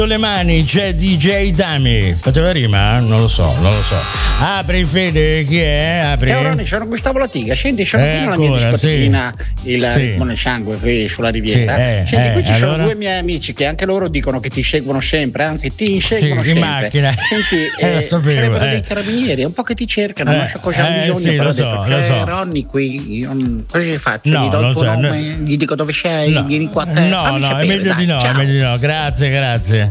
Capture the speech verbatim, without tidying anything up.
le mani c'è D J Dami. Faceva rima? Non lo so, non lo so. Apri Fede, chi è? Apri. Ciao Ronny, sono Gustavo Latiga. Senti, sono Eh, qui nella ancora, mia discoteca, sì. il Sì. Limone Sangue qui sulla riviera. Sì, eh, Senti, eh, qui ci sono allora? due miei amici che anche loro dicono che ti seguono sempre, anzi ti inseguono Sì, in sempre. macchina. Senti, Eh, lo eh, sapevo, sarebbero eh. dei carabinieri, un po' che ti cercano, Eh, non so cosa hanno eh, bisogno, sì, però lo ho so, detto, lo c'è so. Ronny qui, io non- cosa gli faccio? No, gli do il non tuo c'è, nome, gli dico dove sei, No, vieni qua a te. no, Fammi no, è sapere, meglio dai, di no, è ciao. meglio di no. Grazie, grazie.